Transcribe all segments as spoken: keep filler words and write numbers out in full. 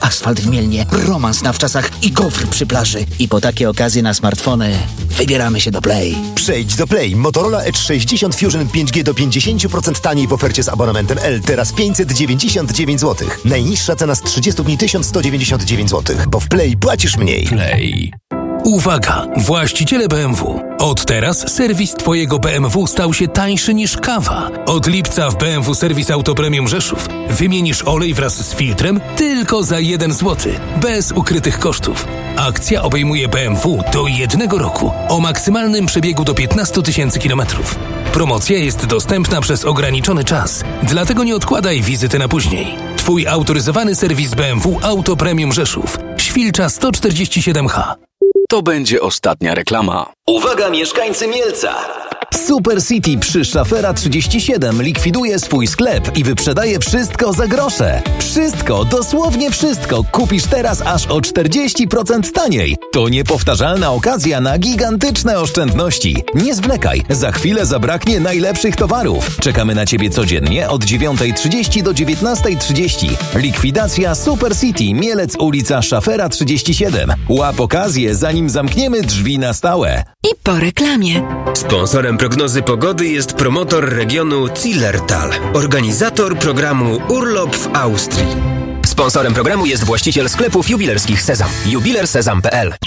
asfalt w Mielnie, romans na wczasach i gofr przy plaży. I po takie okazje na smartfony wybieramy się do Play. Przejdź do Play. Motorola Edge sześćdziesiąt Fusion pięć G do pięćdziesiąt procent taniej w ofercie z abonamentem L. Teraz pięćset dziewięćdziesiąt dziewięć złotych. Najniższa cena z trzydziestu dni tysiąc sto dziewięćdziesiąt dziewięć złotych, bo w Play płacisz mniej. Play. Uwaga! Właściciele B M W. Od teraz serwis Twojego B M W stał się tańszy niż kawa. Od lipca w B M W Serwis Auto Premium Rzeszów wymienisz olej wraz z filtrem tylko za jeden złoty, bez ukrytych kosztów. Akcja obejmuje B M W do jednego roku o maksymalnym przebiegu do piętnastu tysięcy kilometrów. Promocja jest dostępna przez ograniczony czas, dlatego nie odkładaj wizyty na później. Twój autoryzowany serwis B M W Auto Premium Rzeszów. Świlcza sto czterdzieści siedem H. To będzie ostatnia reklama. Uwaga, mieszkańcy Mielca! Super City przy Szafera trzydzieści siedem likwiduje swój sklep i wyprzedaje wszystko za grosze. Wszystko, dosłownie wszystko kupisz teraz aż o czterdzieści procent taniej. To niepowtarzalna okazja na gigantyczne oszczędności. Nie zwlekaj, za chwilę zabraknie najlepszych towarów. Czekamy na Ciebie codziennie od dziewiąta trzydzieści do dziewiętnaста trzydzieści. Likwidacja Super City, Mielec, ulica Szafera trzydzieści siedem. Łap okazję, zanim zamkniemy drzwi na stałe. I po reklamie. Sponsorem prognozy pogody jest promotor regionu Zillertal, organizator programu Urlop w Austrii. Sponsorem programu jest właściciel sklepów jubilerskich Sezam. jubiler sezam kropka p l.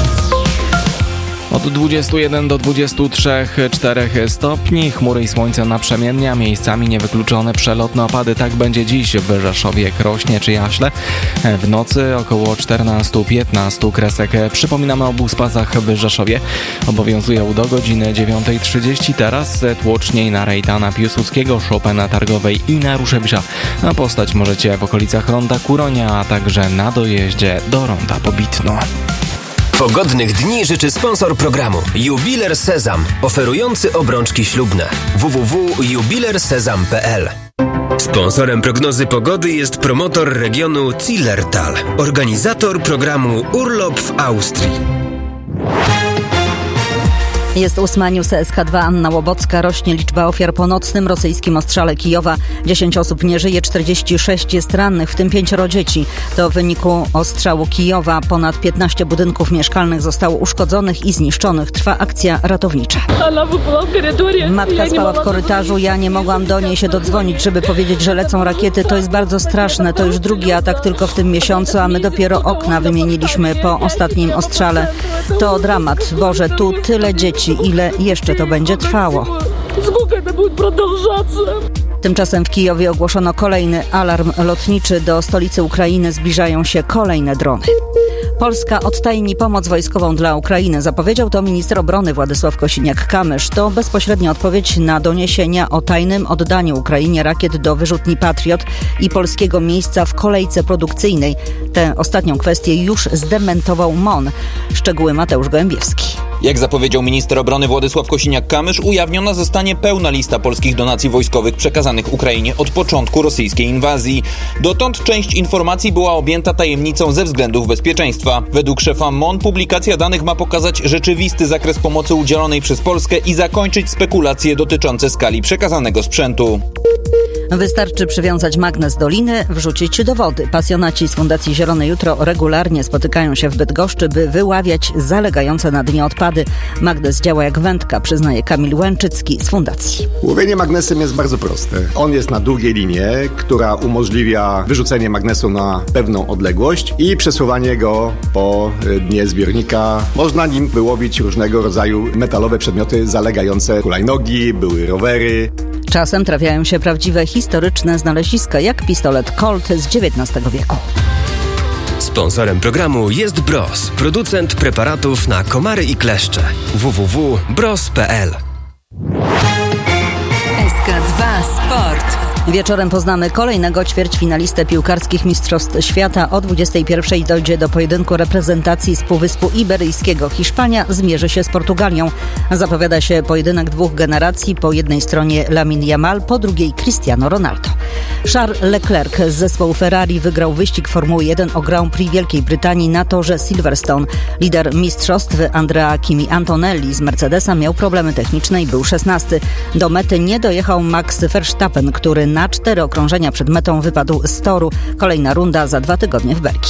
Od dwudziestu jeden do dwudziestu trzech przecinek cztery stopni, chmury i słońce naprzemiennie, a miejscami niewykluczone przelotne opady. Tak będzie dziś w Rzeszowie, Krośnie czy Jaśle. W nocy około czternaście piętnaście kresek. Przypominamy o obuspazach w Rzeszowie. Obowiązują do godziny dziewiąta trzydzieści. Teraz tłoczniej na Rejtana Piłsudskiego, Chopina Targowej i na Ruszewicza. A postać możecie w okolicach Ronda Kuronia, a także na dojeździe do Ronda Pobitno. Pogodnych dni życzy sponsor programu Jubiler Sezam, oferujący obrączki ślubne. w w w kropka jubiler sezam kropka p l. Sponsorem prognozy pogody jest promotor regionu Zillertal, organizator programu Urlop w Austrii. Jest ósma, news S K dwa, Anna Łobocka. Rośnie liczba ofiar po nocnym rosyjskim ostrzale Kijowa. dziesięć osób nie żyje, czterdzieści sześć jest rannych, w tym pięcioro dzieci. To w wyniku ostrzału Kijowa ponad piętnaście budynków mieszkalnych zostało uszkodzonych i zniszczonych. Trwa akcja ratownicza. Matka spała w korytarzu, ja nie mogłam do niej się dodzwonić, żeby powiedzieć, że lecą rakiety. To jest bardzo straszne, to już drugi atak tylko w tym miesiącu, a my dopiero okna wymieniliśmy po ostatnim ostrzale. To dramat. Boże, tu tyle dzieci. Ile jeszcze to będzie trwało? Tymczasem w Kijowie ogłoszono kolejny alarm lotniczy. Do stolicy Ukrainy zbliżają się kolejne drony. Polska odtajni pomoc wojskową dla Ukrainy. Zapowiedział to minister obrony Władysław Kosiniak-Kamysz. To bezpośrednia odpowiedź na doniesienia o tajnym oddaniu Ukrainie rakiet do wyrzutni Patriot i polskiego miejsca w kolejce produkcyjnej. Tę ostatnią kwestię już zdementował M O N. Szczegóły Mateusz Gołębiewski. Jak zapowiedział minister obrony Władysław Kosiniak-Kamysz, ujawniona zostanie pełna lista polskich donacji wojskowych przekazanych Ukrainie od początku rosyjskiej inwazji. Dotąd część informacji była objęta tajemnicą ze względów bezpieczeństwa. Według szefa M O N publikacja danych ma pokazać rzeczywisty zakres pomocy udzielonej przez Polskę i zakończyć spekulacje dotyczące skali przekazanego sprzętu. Wystarczy przywiązać magnes do liny, wrzucić do wody. Pasjonaci z Fundacji Zielone Jutro regularnie spotykają się w Bydgoszczy, by wyławiać zalegające na dnie odpady. Magnes działa jak wędka, przyznaje Kamil Łęczycki z Fundacji. Łowienie magnesem jest bardzo proste. On jest na długiej linie, która umożliwia wyrzucenie magnesu na pewną odległość i przesuwanie go po dnie zbiornika. Można nim wyłowić różnego rodzaju metalowe przedmioty zalegające, hulajnogi, były rowery. Czasem trafiają się prawdziwe historyczne znaleziska, jak pistolet Colt z dziewiętnastego wieku. Sponsorem programu jest Bros, producent preparatów na komary i kleszcze. w w w kropka bros kropka p l. S K dwa Sport. Wieczorem poznamy kolejnego ćwierćfinalistę piłkarskich Mistrzostw Świata. O dwudziestej pierwszej dojdzie do pojedynku reprezentacji z Półwyspu Iberyjskiego. Hiszpania zmierzy się z Portugalią. Zapowiada się pojedynek dwóch generacji. Po jednej stronie Lamine Yamal, po drugiej Cristiano Ronaldo. Charles Leclerc z zespołu Ferrari wygrał wyścig Formuły jeden o Grand Prix Wielkiej Brytanii na torze Silverstone. Lider mistrzostw Andrea Kimi Antonelli z Mercedesa miał problemy techniczne i był szesnasty. Do mety nie dojechał Max Verstappen, który na cztery okrążenia przed metą wypadł z toru. Kolejna runda za dwa tygodnie w Belgii.